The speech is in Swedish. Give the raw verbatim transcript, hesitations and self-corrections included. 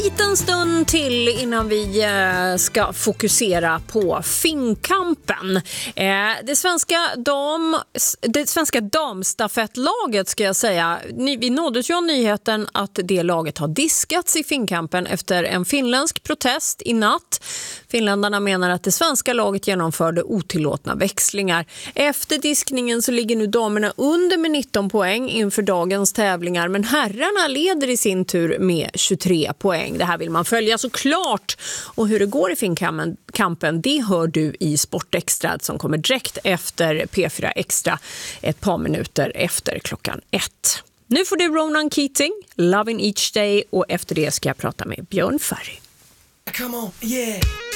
Liten stund till innan vi ska fokusera på finkampen. Det svenska, dam, det svenska damstafettlaget ska jag säga. Vi nåddes ju av nyheten att det laget har diskats i finkampen efter en finländsk protest i natt. Finländarna menar att det svenska laget genomförde otillåtna växlingar. Efter diskningen så ligger nu damerna under med nitton poäng inför dagens tävlingar, men herrarna leder i sin tur med tjugotre poäng. Det här vill man följa såklart. Och hur det går i finkampen, det hör du i Sportextra som kommer direkt efter P fyra Extra ett par minuter efter klockan ett. Nu får du Ronan Keating, Loving Each Day, och efter det ska jag prata med Björn Ferry. Come on, yeah.